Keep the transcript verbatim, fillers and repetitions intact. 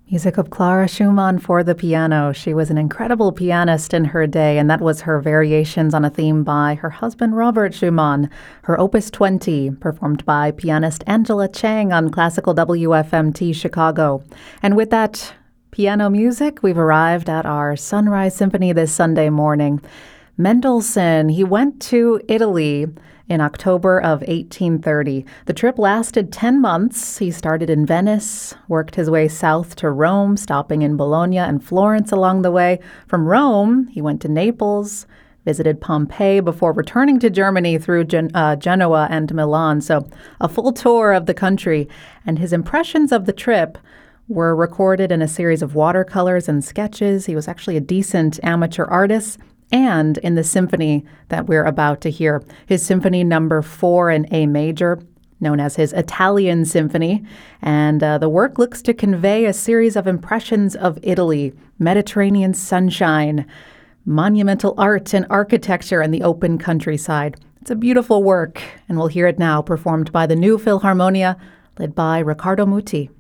Music of Clara Schumann for the piano. She was an incredible pianist in her day, and that was her variations on a theme by her husband, Robert Schumann. Her Opus twenty, performed by pianist Angela Chang on Classical W F M T Chicago. And with that piano music, we've arrived at our Sunrise Symphony this Sunday morning. Mendelssohn, he went to Italy in October of eighteen thirty. The trip lasted ten months. He started in Venice, worked his way south to Rome, stopping in Bologna and Florence along the way. From Rome, he went to Naples, visited Pompeii before returning to Germany through Gen- uh, Genoa and Milan. So a full tour of the country. And his impressions of the trip were recorded in a series of watercolors and sketches. He was actually a decent amateur artist. And in the symphony that we're about to hear, his Symphony Number Four in A Major, known as his Italian Symphony. And uh, the work looks to convey a series of impressions of Italy, Mediterranean sunshine, monumental art and architecture, and the open countryside. It's a beautiful work, and we'll hear it now performed by the New Philharmonia, led by Riccardo Muti.